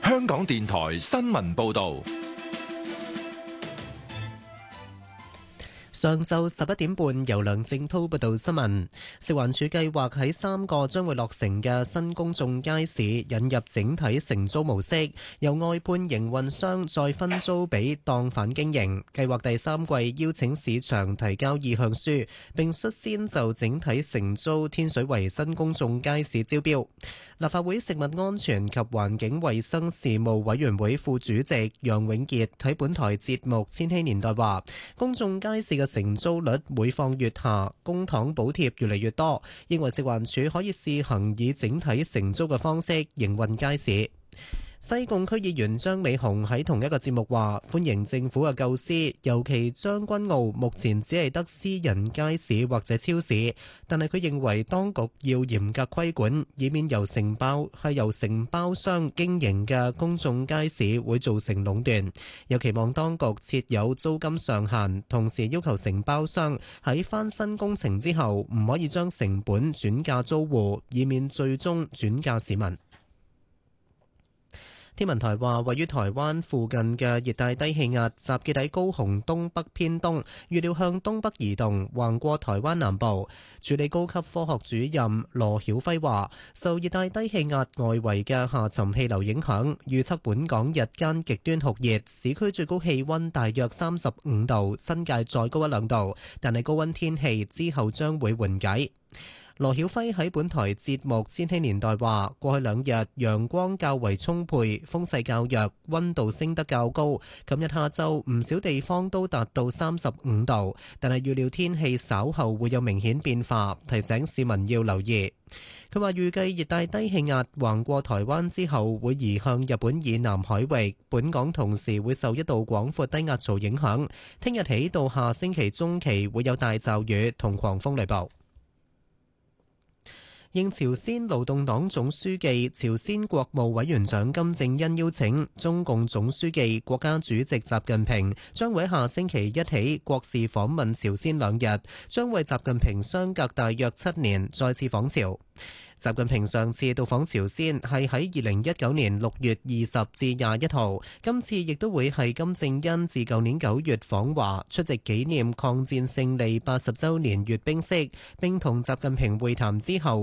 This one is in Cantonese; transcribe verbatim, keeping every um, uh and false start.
香港電台新聞報道。 上晝十一點半，由梁正滔報道新聞。食環署計劃喺三個將會落成嘅新公眾街市引入整體承租模式，由外判營運商再分租俾檔販經營。計劃第三季邀請市場提交意向書，並率先就整體承租天水圍新公眾街市招標。立法會食物安全及環境衛生事務委員會副主席楊永傑喺本台節目《千禧年代》話，公眾街市嘅承租率每況愈下，公帑補貼越嚟越多，認為食環署可以試行以整體承租嘅方式營運街市。西貢區議員張美雄喺同一個節目話，歡迎政府嘅構思，尤其將軍澳目前只係得私人街市或者超市，但係佢認為當局要嚴格規管，以免由承包係由承包商經營嘅公眾街市會造成壟斷。又期望當局設有租金上限，同時要求承包商喺翻新工程之後唔可以將成本轉嫁租戶，以免最終轉嫁市民。天文台話，位於台灣附近嘅熱帶低氣壓集結喺高雄東北偏東，預料向東北移動，橫過台灣南部。助理高級科學主任羅曉輝話，受熱帶低氣壓外圍嘅下沉氣流影響，預測本港日間極端酷熱，市區最高氣溫大約三十五度，新界再高一兩度，但係高溫天氣之後將會緩解。羅曉輝喺本台節目《千禧年代》話，過去兩日陽光較為充沛，風勢較弱，溫度升得較高。琴日下晝唔少地方都達到三十五度，但係預料天氣稍後會有明顯變化，提醒市民要留意。佢話預計熱帶低氣壓橫過台灣之後會移向日本以南海域，本港同時會受一道廣闊低壓槽影響。聽日起到下星期中期會有大驟雨同狂風雷暴。應朝鮮勞動黨總書記、朝鮮國務委員長金正恩邀請，中共總書記、國家主席習近平將會喺下星期一起國事訪問朝鮮兩日，將為習近平相隔大約七年再次訪朝。習近平上次到訪朝鮮係喺二零一九年六月二十至廿一號，今次亦都會係金正恩自舊年九月訪華，出席紀念抗戰勝利八十週年閱兵式，並同習近平會談之後